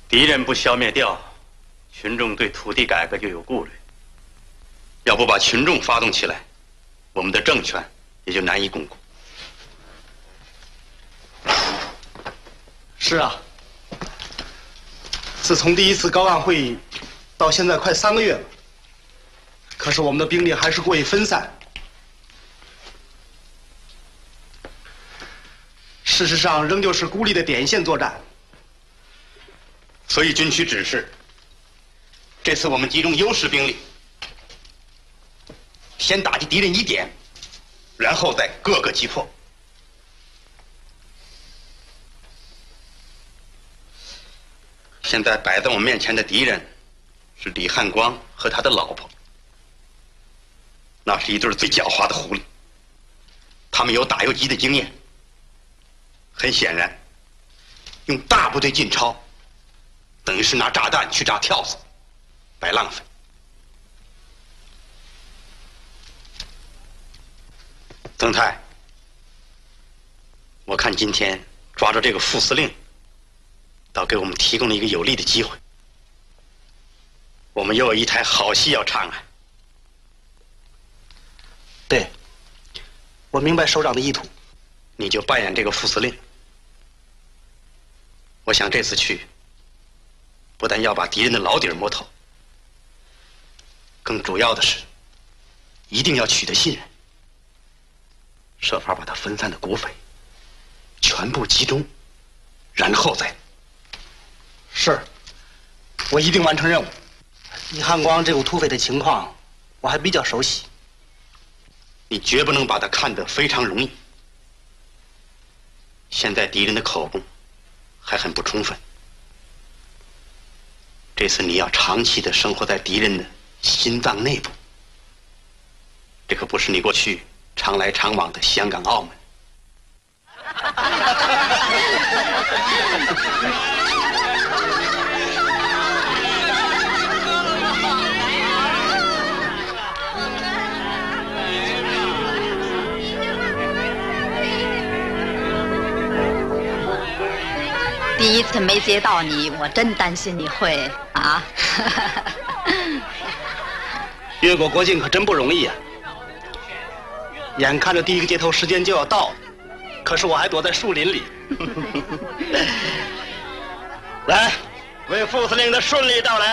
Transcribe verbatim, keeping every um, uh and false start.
敌人不消灭掉，群众对土地改革就有顾虑。要不把群众发动起来，我们的政权也就难以巩固。 是啊，自从第一次高岸会议到现在快三个月了，可是我们的兵力还是过于分散。事实上，仍旧是孤立的点线作战。 所以军区指示，这次我们集中优势兵力，先打击敌人一点，然后再各个击破。现在摆在我们面前的敌人是李汉光和他的老婆，那是一对最狡猾的狐狸，他们有打游击的经验。很显然，用大部队进超，等于是拿炸弹去炸跳蚤，白浪费。曾泰，我看今天抓着这个副司令，倒给我们提供了一个有利的机会。我们又有一台好戏要唱啊！ 对，我明白首长的意图。 你就扮演这个副司令。我想这次去，不但要把敌人的老底儿摸透，更主要的是，一定要取得信任，设法把他分散的国匪全部集中，然后再…… 是，我一定完成任务。李汉光这股土匪的情况，我还比较熟悉。 你绝不能把他看得非常容易。现在敌人的口供还很不充分，这次你要长期的生活在敌人的心脏内部，这可不是你过去常来常往的香港、澳门。 第一次没接到你，我真担心你会啊。 越过国境可真不容易啊！眼看着第一个接头时间就要到了，可是我还躲在树林里。来，为副司令的顺利到来